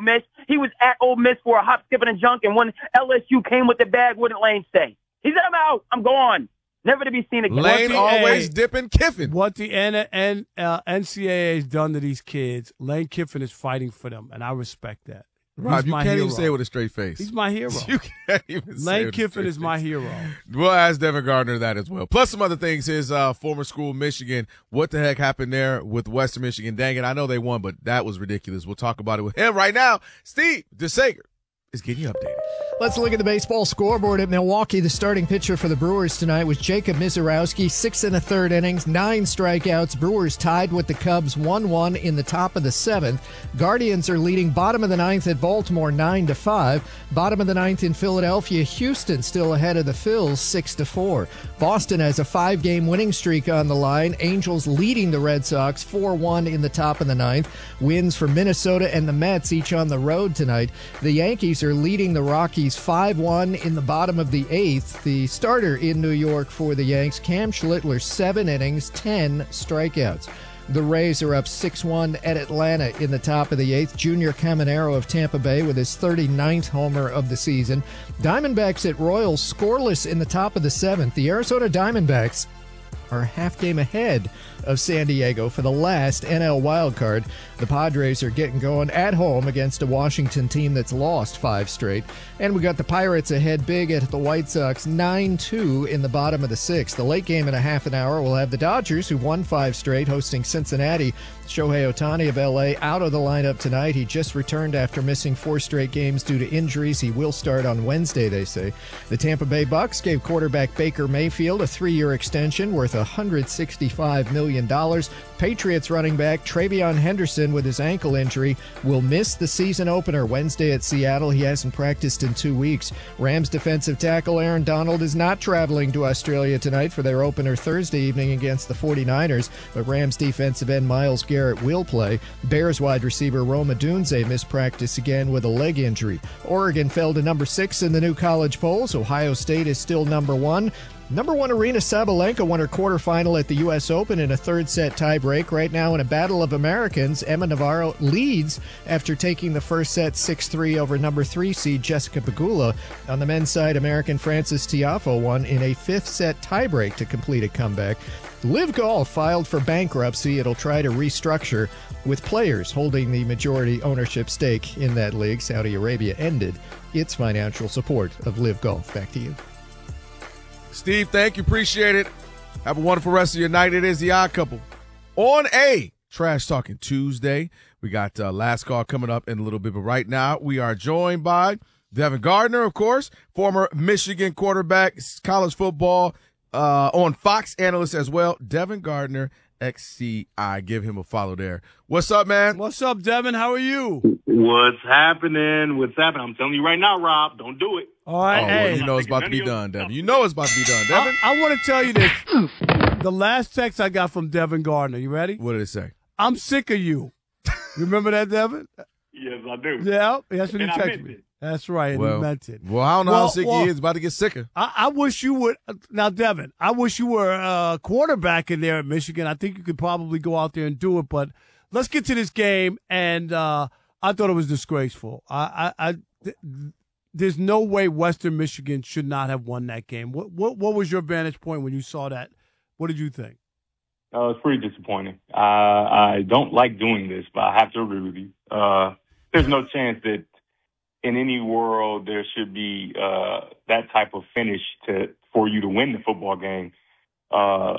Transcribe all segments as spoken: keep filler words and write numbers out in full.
Miss. He was at Ole Miss for a hop, skip, and a junk, and when L S U came with the bag, what did Lane say? He said, I'm out. I'm gone. Never to be seen again. Lane always dipping Kiffin. What the N- N- uh, N C double A has done to these kids, Lane Kiffin is fighting for them, and I respect that. Rob, He's you can't hero. even say it with a straight face. He's my hero. You can't even say Lane it with Kiffin a is straight my face. hero. We'll ask Devin Gardner that as well. Plus some other things. His uh, former school, Michigan. What the heck happened there with Western Michigan? Dang it, I know they won, but that was ridiculous. We'll talk about it with him right now. Steve DeSager is getting you updated. Let's look at the baseball scoreboard at Milwaukee. The starting pitcher for the Brewers tonight was Jacob Mizorowski, six and a third innings, nine strikeouts. Brewers tied with the Cubs one one in the top of the seventh. Guardians are leading bottom of the ninth at Baltimore nine to five. Bottom of the ninth in Philadelphia. Houston still ahead of the Phils six to four. Boston has a five-game winning streak on the line. Angels leading the Red Sox four one in the top of the ninth. Wins for Minnesota and the Mets each on the road tonight. The Yankees are leading the Rockies five one in the bottom of the eighth. The starter in New York for the Yanks, Cam Schlittler, seven innings, ten strikeouts. The Rays are up six one at Atlanta in the top of the eighth. Junior Caminero of Tampa Bay with his thirty-ninth homer of the season. Diamondbacks at Royals scoreless in the top of the seventh. The Arizona Diamondbacks are a half game ahead of San Diego for the last N L wildcard. The Padres are getting going at home against a Washington team that's lost five straight. And we got the Pirates ahead big at the White Sox nine two in the bottom of the sixth. The late game in a half an hour will have the Dodgers, who won five straight, hosting Cincinnati. Shohei Ohtani of L A out of the lineup tonight. He just returned after missing four straight games due to injuries. He will start on Wednesday, they say. The Tampa Bay Bucks gave quarterback Baker Mayfield a three-year extension worth one hundred sixty-five million dollars. Patriots running back Travion Henderson with his ankle injury will miss the season opener Wednesday at Seattle. He hasn't practiced in two weeks. Rams defensive tackle Aaron Donald is not traveling to Australia tonight for their opener Thursday evening against the forty-niners, but Rams defensive end Myles Garrett will play. Bears wide receiver Rome Odunze missed practice again with a leg injury. Oregon fell to number six in the new college polls. Ohio State is still number one. Number one Arena Sabalenka won her quarterfinal at the U S Open in a third-set tiebreak. Right now in a battle of Americans, Emma Navarro leads after taking the first set six three over number three seed Jessica Pegula. On the men's side, American Francis Tiafoe won in a fifth-set tiebreak to complete a comeback. Live Golf filed for bankruptcy. It'll try to restructure with players holding the majority ownership stake in that league. Saudi Arabia ended its financial support of Live Golf. Back to you. Steve, thank you. Appreciate it. Have a wonderful rest of your night. It is The Odd Couple on a Trash Talking Tuesday. We got uh, last call coming up in a little bit, but right now we are joined by Devin Gardner, of course, former Michigan quarterback, college football uh, on Fox analyst as well. Devin Gardner, X C I. Give him a follow there. What's up, man? What's up, Devin? How are you? What's happening? What's happening? I'm telling you right now, Rob, don't do it. All right, oh, hey. well, you know it's about to be done, Devin. You know it's about to be done, Devin. I, I want to tell you this. The last text I got from Devin Gardner, you ready? What did it say? I'm sick of you. Remember that, Devin? Yes, I do. Yeah, that's what he And I texted meant me. it. That's right, and Well, he meant it. well, I don't know Well, how sick well, he is. About to get sicker. I, I wish you would. Now, Devin, I wish you were a quarterback in there at Michigan. I think you could probably go out there and do it. But let's get to this game. And uh, I thought it was disgraceful. I, I, I th- there's no way Western Michigan should not have won that game. What, what, what was your vantage point when you saw that? What did you think? Uh, it's pretty disappointing. Uh, I don't like doing this, but I have to agree with you. Uh, there's no chance that in any world there should be uh, that type of finish to for you to win the football game. Uh,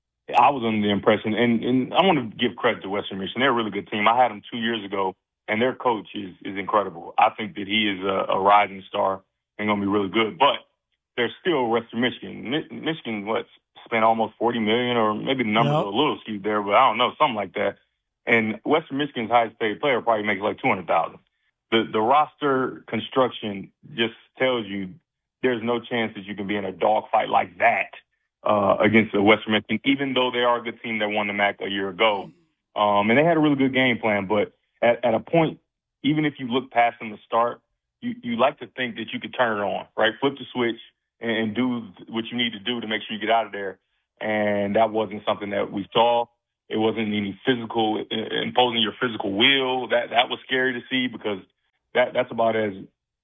I was under the impression, and, and I want to give credit to Western Michigan. They're a really good team. I had them two years ago, and their coach is is incredible. I think that he is a, a rising star and going to be really good. But they're still Western Michigan. Mi- Michigan, what, spent almost forty million dollars, or maybe the numbers Yep. are a little skewed there, but I don't know, something like that. And Western Michigan's highest paid player probably makes like two hundred thousand dollars. The the roster construction just tells you there's no chance that you can be in a dogfight like that uh, against the Western Michigan, even though they are a good team that won the M A C a year ago. Um, and they had a really good game plan, but at, at a point, even if you look past them to start, you, you like to think that you could turn it on, right? Flip the switch and, and do what you need to do to make sure you get out of there. And that wasn't something that we saw. It wasn't any physical, imposing your physical will. That that was scary to see because that that's about as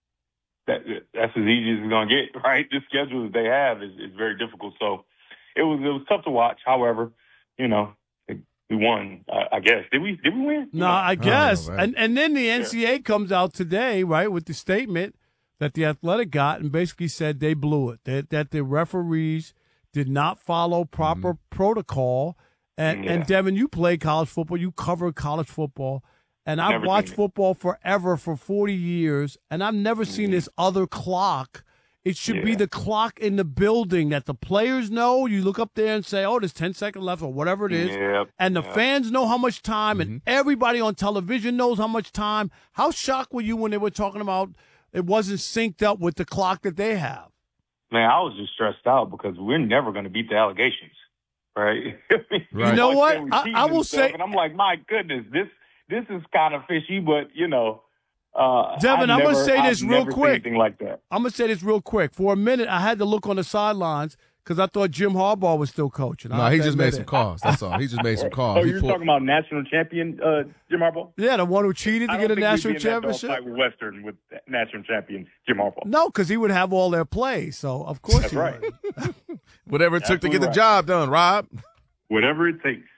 that that's as easy as it's gonna get, right? The schedule that they have is, is very difficult. So it was it was tough to watch. However, you know, we won. I, I guess did we did we win? No, I guess. Oh, and and then the N C A A comes out today, right, with the statement that the Athletic got and basically said they blew it. That that the referees did not follow proper mm-hmm. protocol. And yeah. and Devin, you play college football. You cover college football. And I've never watched football forever for forty years, and I've never mm-hmm. seen this other clock. It should yeah. be the clock in the building that the players know. You look up there and say, oh, there's ten seconds left or whatever it is. Yep. And the yep. fans know how much time, mm-hmm. and everybody on television knows how much time. How shocked were you when they were talking about it wasn't synced up with the clock that they have? Man, I was just stressed out because we're never going to beat the allegations, right? right. You know what? I, I will stuff, say. And I'm like, my goodness, this this is kind of fishy, but, you know. Uh, Devin, I'm never, going to say this I've real never quick. Anything like that. I'm going to say this real quick. For a minute, I had to look on the sidelines because I thought Jim Harbaugh was still coaching. No, he just made some calls. That's all. He just made some calls. Oh, he you're pulled... talking about national champion uh, Jim Harbaugh? Yeah, the one who cheated to I get a don't think national we'd be in that championship. dogfight with Western with national champion Jim Harbaugh. No, because he would have all their plays. So, of course That's he right. would. Whatever it took to get right. the job done, Rob. Whatever it takes.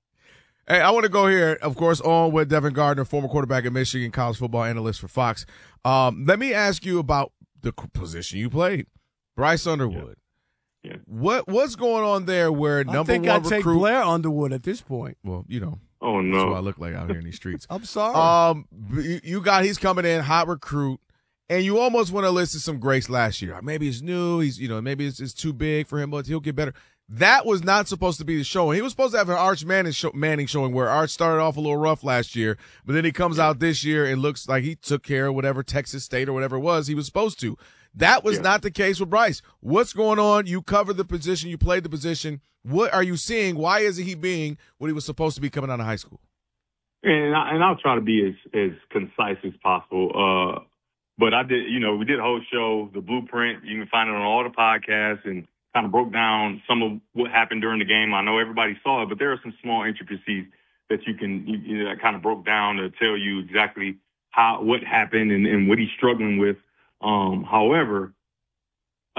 Hey, I want to go here, of course, on with Devin Gardner, former quarterback at Michigan, college football analyst for Fox. Um, let me ask you about the position you played, Bryce Underwood. Yeah. Yeah. What what's going on there? Where number I think one I'd take recruit? Blair Underwood at this point. Well, you know, Oh that's no. what I look like out here in these streets. I'm sorry. Um, you, you got he's coming in hot recruit, and you almost want to list some grace last year. Maybe he's new. He's you know maybe it's, it's too big for him, but he'll get better. That was not supposed to be the showing. He was supposed to have an Arch Manning, show, Manning showing where Arch started off a little rough last year, but then he comes out this year and looks like he took care of whatever Texas State or whatever it was he was supposed to. That was Yeah. not the case with Bryce. What's going on? You covered the position. You played the position. What are you seeing? Why isn't he being what he was supposed to be coming out of high school? And, I, and I'll try to be as, as concise as possible. Uh, but I did, you know, we did a whole show, The Blueprint. You can find it on all the podcasts and kind of broke down some of what happened during the game. I know everybody saw it, but there are some small intricacies that you can, you, you know, that kind of broke down to tell you exactly how, what happened and, and what he's struggling with. Um, however, uh,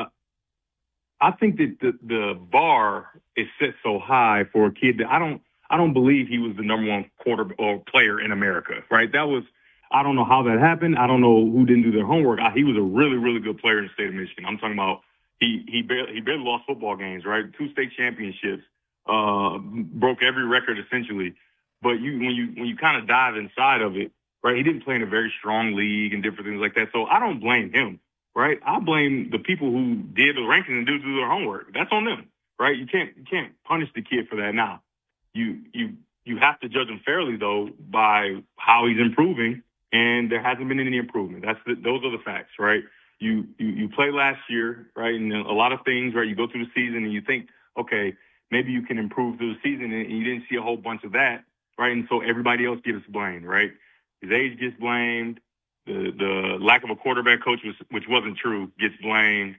I think that the, the bar is set so high for a kid that I don't, I don't believe he was the number one quarter or player in America, right? That was, I don't know how that happened. I don't know who didn't do their homework. I, he was a really, really good player in the state of Michigan. I'm talking about he he barely, he barely lost football games, right? Two state championships, uh, broke every record essentially. But you when you when you kind of dive inside of it, right? He didn't play in a very strong league and different things like that. So I don't blame him, right? I blame the people who did the rankings and didn't do their homework. That's on them, right? You can't you can't punish the kid for that. Now, you you you have to judge him fairly though by how he's improving, and there hasn't been any improvement. That's the, those are the facts, right? You, you you play last year, right? And a lot of things, right? You go through the season and you think, okay, maybe you can improve through the season, and you didn't see a whole bunch of that, right? And so everybody else gets blamed, right? His age gets blamed. The the lack of a quarterback coach, was, which wasn't true, gets blamed.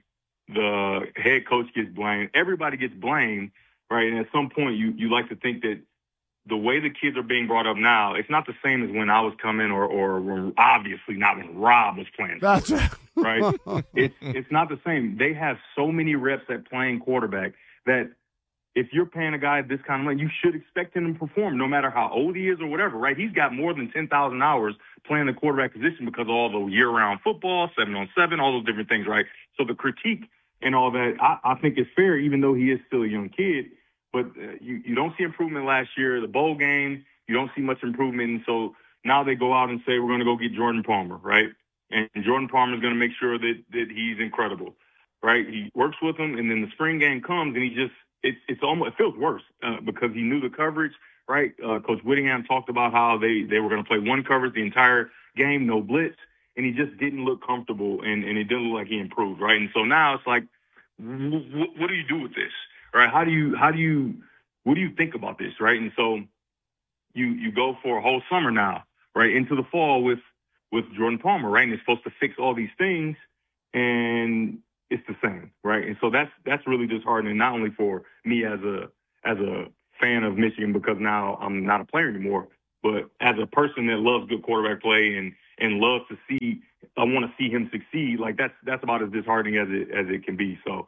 The head coach gets blamed. Everybody gets blamed, right? And at some point, you you like to think that the way the kids are being brought up now, it's not the same as when I was coming, or or obviously not when Rob was playing. That's Right? It's it's not the same. They have so many reps at playing quarterback that if you're paying a guy this kind of money, you should expect him to perform no matter how old he is or whatever, right? He's got more than ten thousand hours playing the quarterback position because of all the year-round football, seven on seven, all those different things, right? So the critique and all that, I, I think is fair, even though he is still a young kid. But uh, you, you don't see improvement last year. The bowl game, you don't see much improvement. And so now they go out and say, we're going to go get Jordan Palmer, right? And Jordan Palmer is going to make sure that, that he's incredible, right? He works with him, and then the spring game comes, and he just, it, it's almost, it feels worse uh, because he knew the coverage, right? Uh, Coach Whittingham talked about how they, they were going to play one coverage the entire game, no blitz, and he just didn't look comfortable, and, and it didn't look like he improved, right? And so now it's like, w- w- what do you do with this? Right? How do you, how do you, what do you think about this? Right. And so you, you go for a whole summer now, right, into the fall with, with Jordan Palmer, right? And it's supposed to fix all these things, and it's the same, right? And so that's, that's really disheartening, not only for me as a, as a fan of Michigan, because now I'm not a player anymore, But as a person that loves good quarterback play and, and loves to see, I want to see him succeed. Like that's that's about as disheartening as it as it can be. So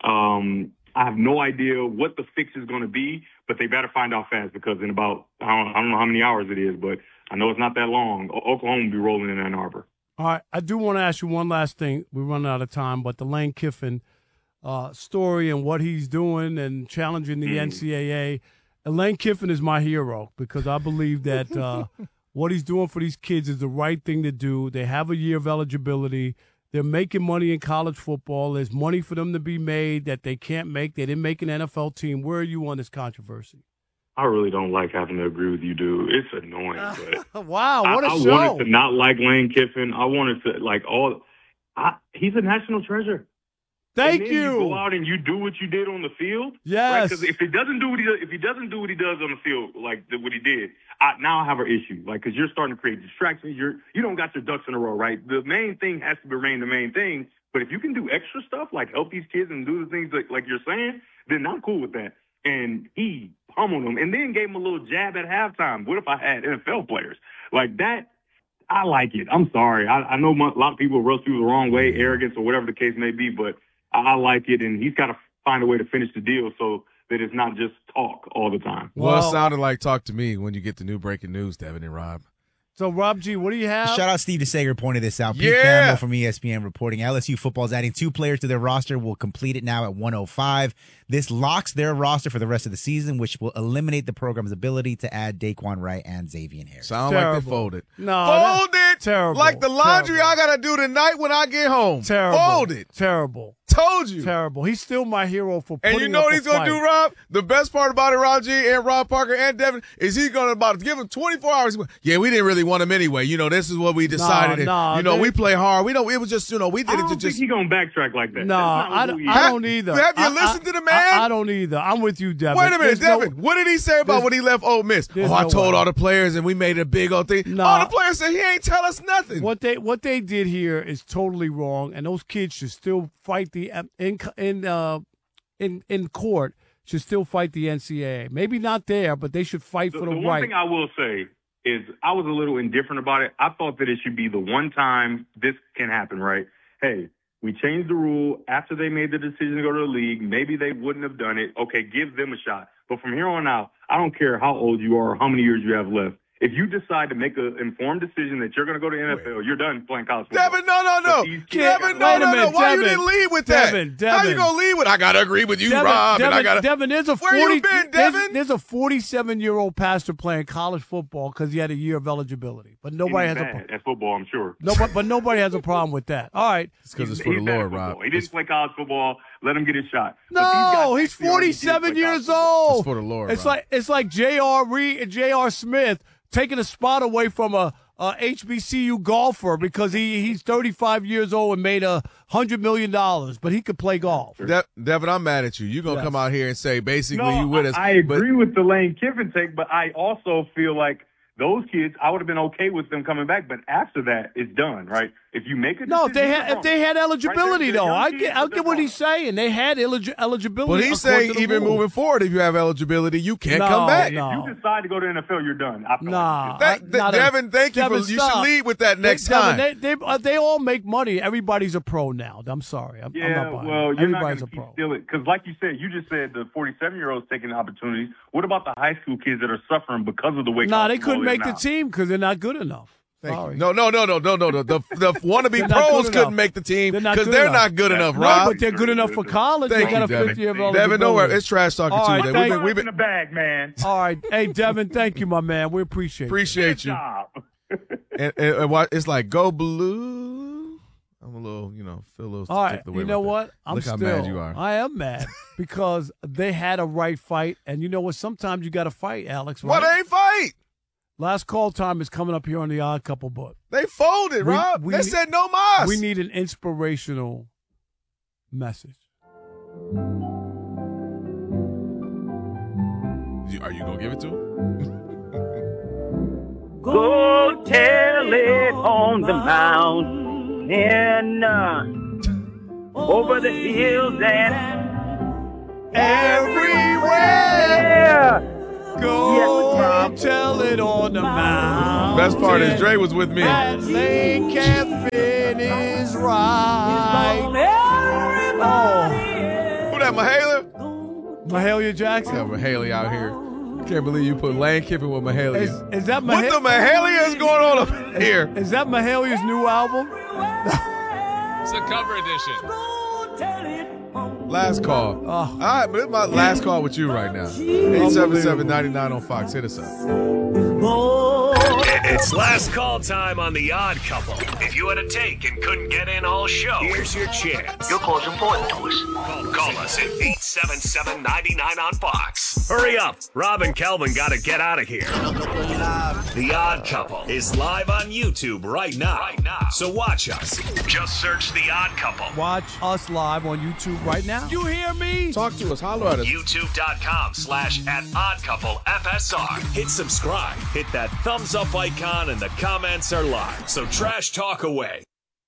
um, I have no idea what the fix is going to be, but they better find out fast because in about I don't, I don't know how many hours it is, but I know it's not that long. Oklahoma will be rolling in Ann Arbor. All right, I do want to ask you one last thing. We're running out of time, but the Lane Kiffin uh, story and what he's doing and challenging the mm. N C double A. And Lane Kiffin is my hero because I believe that uh, what he's doing for these kids is the right thing to do. They have a year of eligibility. They're making money in college football. There's money for them to be made that they can't make. They didn't make an N F L team. Where are you on this controversy? I really don't like having to agree with you, dude. It's annoying. But wow, what a I, I show. I wanted to not like Lane Kiffin. I wanted to, like, all I, – he's a national treasure. Thank and then you. you go out and you do what you did on the field. Yes. Because right? if he doesn't do what he does, if he doesn't do what he does on the field, like the, what he did, I, now I have an issue. Like, because you're starting to create distractions. You're you don't got your ducks in a row, right? The main thing has to remain the main thing. But if you can do extra stuff, like help these kids and do the things like, like you're saying, then I'm cool with that. And he pummeled him, and then gave him a little jab at halftime. What if I had N F L players like that? I like it. I'm sorry. I, I know a lot of people rub through the wrong way, arrogance or whatever the case may be, but I like it, and he's got to find a way to finish the deal so that it's not just talk all the time. Well, well, it sounded like talk to me when you get the new breaking news, Devin and Rob. So, Rob G., what do you have? Shout out Steve DeSager pointed this out. Yeah. Pete Campbell from E S P N reporting L S U football is adding two players to their roster. Will complete it now at one oh five. This locks their roster for the rest of the season, which will eliminate the program's ability to add Daquan Wright and Xavier Harris. Sound terrible. like they folded. No, Fold it. Terrible. Like the laundry terrible. I got to do tonight when I get home. Terrible. Fold it. Terrible. Told you. Terrible. He's still my hero for putting And you know what he's going to do, Rob? The best part about it, Rob G and Rob Parker and Devin, is he's going to about to give him twenty-four hours. Yeah, we didn't really want him anyway. You know, this is what we decided. Nah, nah, you know, they, we play hard. We know it was just, you know, we did I it don't to think just. he's going to backtrack like that. No, I, don't, I don't either. Have you I, listened I, to the man? I, I don't either. I'm with you, Devin. Wait a minute, There's Devin. No, what did he say about when he left Ole Miss? Oh, no I told way. all the players and we made a big old thing. Nah. All the players said he ain't tell us nothing. What they what they did here is totally wrong, and those kids should still fight the in in uh, in in court. Should still fight the N C double A. Maybe not there, but they should fight the, for the, the one right. thing I will say is I was a little indifferent about it. I thought that it should be the one time this can happen, right? Hey, we changed the rule after they made the decision to go to the league. Maybe they wouldn't have done it. Okay, give them a shot. But from here on out, I don't care how old you are or how many years you have left. If you decide to make an informed decision that you're going to go to the N F L, you're done playing college football. Devin, no, no, no. Devin, no, no, no. Why you didn't lead with that? Devin, Devin. How you going to lead with, I got to agree with you, Devin, Rob. Devin, and I gotta, Devin, there's a where forty, you been, there's, Devin? there's a forty-seven-year-old pastor playing college football because he had a year of eligibility. But nobody has bad a at football, I'm sure. no, but, but nobody has a problem with that. All right. It's because it's for the Lord, Rob. He didn't play college football. Let him get his shot. No, he's forty-seven years old. It's for the Lord, It's Rob. like it's like J R. Reed, J R. Smith taking a spot away from a, a H B C U golfer because he, he's thirty-five years old and made a hundred million dollars, but he could play golf. De- Devin, I'm mad at you. You're gonna Yes. come out here and say basically No, you with us. I, I but- agree with the Lane Kiffin take, but I also feel like those kids, I would have been okay with them coming back, but after that, it's done, right? If you make a No, if they decision, had you're if they had wrong. eligibility Right, they're- though, they're I young get kids, I but get they're what he's wrong. saying. They had elig- eligibility. But he's according saying to the even rule. moving forward, if you have eligibility, you can't No, come back. no. If you decide to go to the N F L, you're done. I feel Nah, like Thank- I- th- not a- Devin, thank you. Devin, for, you stop. should lead with that next they, time. Devin, they, they, uh, they all make money. Everybody's a pro now. I'm sorry. I'm, I'm Yeah, not buying well, it. you're not Everybody's going a to keep pro. stealing. Because like you said, you just said the forty-seven-year-olds taking opportunities. What about the high school kids that are suffering because of the way Nah, college they couldn't football is make the now? team because they're not good enough. Thank Sorry. you. No, no, no, no, no, no, no. The the wannabe They're not pros good couldn't enough. make the team They're not because good they're enough. not good enough, No, Rob. but they're good enough for college. Thank they got you, a Devin. fifth year of Devin, don't worry. eligibility. It's trash talking All right, Tuesday. thank We've been, we've in been the bag, man. All right. Hey, Devin, thank you, my man. We appreciate it. appreciate Good you. job. And, and, and what- it's like go blue. I'm a little, you know, feel a little. All right. ticked away You know with that. what? I'm Look how still, mad you are. I am mad because they had a right fight. And you know what? Sometimes you got to fight, Alex. Right? Why they ain't fight? Last call time is coming up here on the Odd Couple book. They folded, We- Rob. we they need- said no mas. We need an inspirational message. You- Are you gonna give it to him? Go tell it on the mountain, uh, over the hills and Everywhere. everywhere. go Yes, and tell it on the mountain. Best part is Dre was with me. That Lane Kiffin is right. Oh, Who that, Mahalia? Mahalia Jackson. Yeah, Mahalia out here. Can't believe you put Lane Kiffin with Mahalia. Is, is that What Mahalia? the Mahalia is going on up here? Is that Mahalia's new album? It's the cover edition. Last call. Oh. All right, but it's my last call with you right now. eight seven seven, nine nine on Fox. Hit us up. It's last call time on The Odd Couple. If you had a take and couldn't get in all show, here's your chance. Your call's important to us. Call, call us at eight seven seven, nine nine on Fox. Hurry up. Rob and Kelvin got to get out of here. The Odd Couple is live on YouTube right now. Right now. So watch us. Just search The Odd Couple. Watch us live on YouTube right now. You hear me? Talk to us. Holler at us. YouTube.com slash at Odd Couple F S R. Hit subscribe. Hit that thumbs up icon and the comments are live. So trash talk away.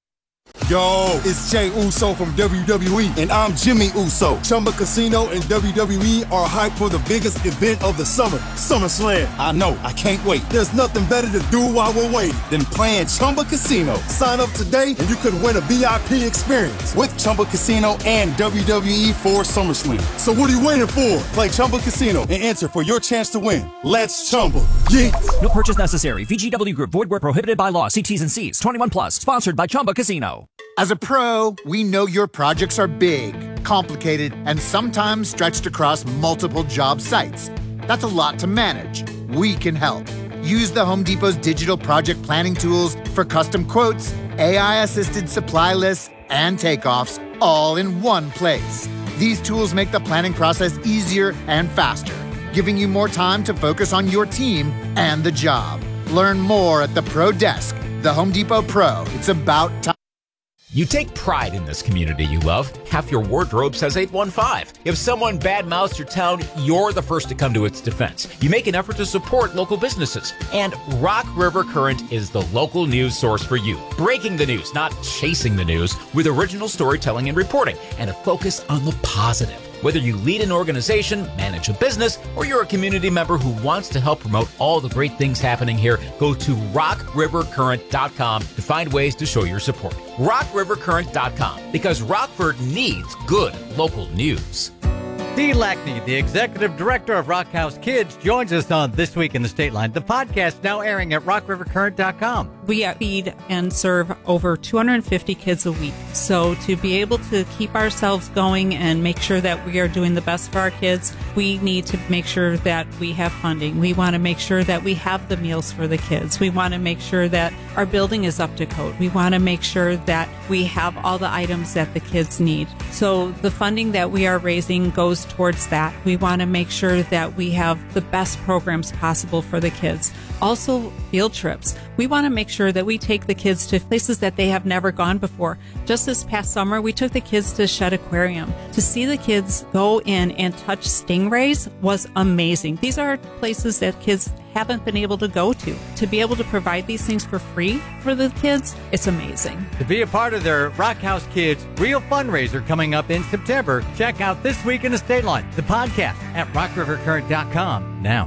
Yo, it's Jay Uso from W W E, and I'm Jimmy Uso. Chumba Casino and W W E are hyped for the biggest event of the summer, SummerSlam. I know, I can't wait. There's nothing better to do while we're waiting than playing Chumba Casino. Sign up today and you could win a V I P experience with Chumba Casino and W W E for SummerSlam. So what are you waiting for? Play Chumba Casino and enter for your chance to win. Let's Chumba. Yeah. No purchase necessary. V G W Group. Void where prohibited by law. See T's and C's. twenty-one plus. Sponsored by Chumba Casino. As a pro, we know your projects are big, complicated, and sometimes stretched across multiple job sites. That's a lot to manage. We can help. Use the Home Depot's digital project planning tools for custom quotes, A I-assisted supply lists, and takeoffs, all in one place. These tools make the planning process easier and faster, giving you more time to focus on your team and the job. Learn more at the Pro Desk. The Home Depot Pro. It's about time. You take pride in this community you love. Half your wardrobe says eight one five. If someone badmouths your town, you're the first to come to its defense. You make an effort to support local businesses. And Rock River Current is the local news source for you. Breaking the news, not chasing the news, with original storytelling and reporting, and a focus on the positive. Whether you lead an organization, manage a business, or you're a community member who wants to help promote all the great things happening here, go to rock river current dot com to find ways to show your support. rock river current dot com, because Rockford needs good local news. Dee Lackney, the executive director of Rock House Kids, joins us on This Week in the State Line. The podcast now airing at rock river current dot com. We feed and serve over two hundred fifty kids a week. So to be able to keep ourselves going and make sure that we are doing the best for our kids, we need to make sure that we have funding. We want to make sure that we have the meals for the kids. We want to make sure that our building is up to code. We want to make sure that we have all the items that the kids need. So the funding that we are raising goes towards that. We want to make sure that we have the best programs possible for the kids. Also, field trips. We want to make sure that we take the kids to places that they have never gone before. Just this past summer, we took the kids to Shedd Aquarium. To see the kids go in and touch stingrays was amazing. These are places that kids haven't been able to go to. To be able to provide these things for free for the kids, it's amazing. To be a part of their Rock House Kids Real Fundraiser coming up in September, check out This Week in the State Line, the podcast at rock river current dot com now.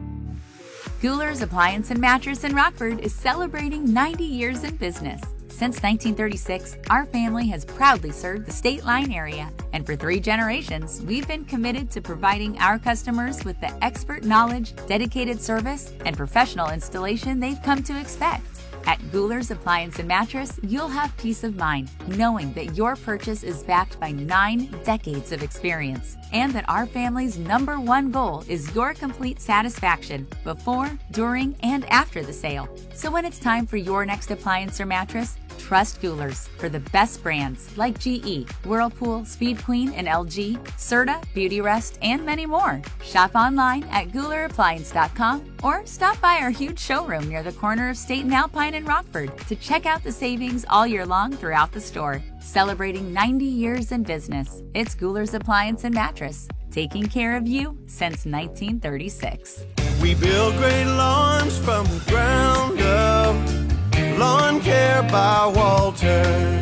Guler's Appliance and Mattress in Rockford is celebrating ninety years in business. Since nineteen thirty-six, our family has proudly served the State Line area, and for three generations, we've been committed to providing our customers with the expert knowledge, dedicated service, and professional installation they've come to expect. At Guler's Appliance and Mattress, you'll have peace of mind knowing that your purchase is backed by nine decades of experience, and that our family's number one goal is your complete satisfaction before, during, and after the sale. So when it's time for your next appliance or mattress, trust Guler's for the best brands like G E, Whirlpool, Speed Queen, and L G, Serta, Beautyrest, and many more. Shop online at Guler Appliance dot com or stop by our huge showroom near the corner of State and Alpine in Rockford to check out the savings all year long throughout the store. Celebrating ninety years in business, it's Guler's Appliance and Mattress, taking care of you since nineteen thirty-six. We build great lawns from the ground up. Lawn Care by Walter.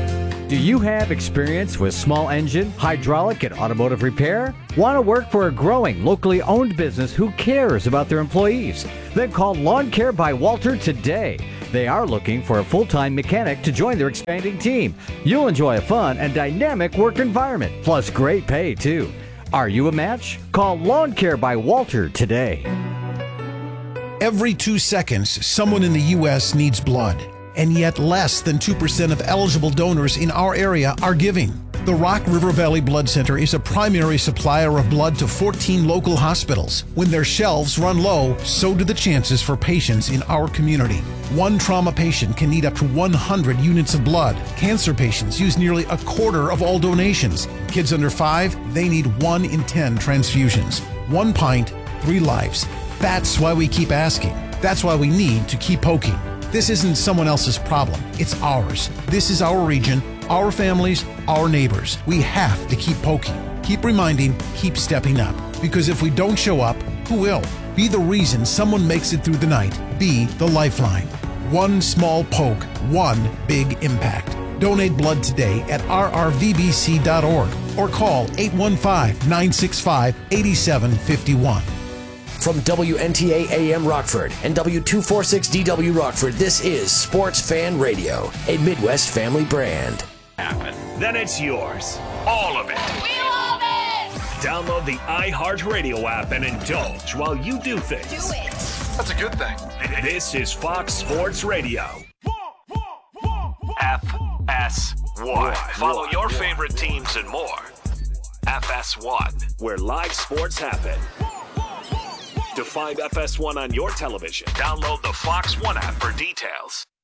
Do you have experience with small engine, hydraulic, and automotive repair? Want to work for a growing, locally owned business who cares about their employees? Then call Lawn Care by Walter today. They are looking for a full-time mechanic to join their expanding team. You'll enjoy a fun and dynamic work environment, plus great pay, too. Are you a match? Call Lawn Care by Walter today. Every two seconds, someone in the U S needs blood. And yet less than two percent of eligible donors in our area are giving. The Rock River Valley Blood Center is a primary supplier of blood to fourteen local hospitals. When their shelves run low, so do the chances for patients in our community. One trauma patient can need up to one hundred units of blood. Cancer patients use nearly a quarter of all donations. Kids under five, they need one in ten transfusions. One pint, three lives. That's why we keep asking. That's why we need to keep poking. This isn't someone else's problem. It's ours. This is our region, our families, our neighbors. We have to keep poking, keep reminding, keep stepping up. Because if we don't show up, who will? Be the reason someone makes it through the night. Be the lifeline. One small poke, one big impact. Donate blood today at r r v b c dot org or call eight one five, nine six five, eight seven five one. From W N T A A M Rockford and W two forty-six D W Rockford, this is Sports Fan Radio, a Midwest family brand. Then it's yours. All of it. We love it! Download the iHeartRadio app and indulge while you do things. Do it! That's a good thing. This is Fox Sports Radio. F S one. Follow your favorite teams and more. F S one, where live sports happen. To find F S one on your television, download the Fox One app for details.